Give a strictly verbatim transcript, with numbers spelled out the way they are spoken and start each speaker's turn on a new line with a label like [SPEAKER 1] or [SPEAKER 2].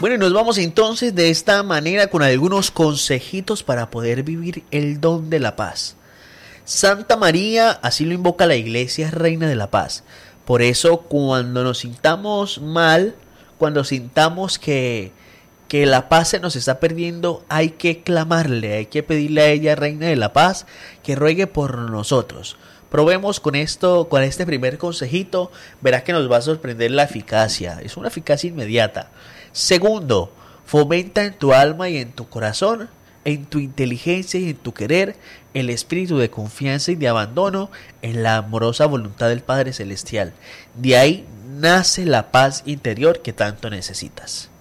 [SPEAKER 1] Bueno, y nos vamos entonces de esta manera con algunos consejitos para poder vivir el don de la paz. Santa María, así lo invoca la Iglesia, es Reina de la Paz. Por eso cuando nos sintamos mal, cuando sintamos que, que la paz se nos está perdiendo, hay que clamarle, hay que pedirle a ella, Reina de la Paz, que ruegue por nosotros. Probemos con esto, con este primer consejito, verás que nos va a sorprender la eficacia. Es una eficacia inmediata. Segundo, fomenta en tu alma y en tu corazón, en tu inteligencia y en tu querer, el espíritu de confianza y de abandono en la amorosa voluntad del Padre Celestial. De ahí nace la paz interior que tanto necesitas.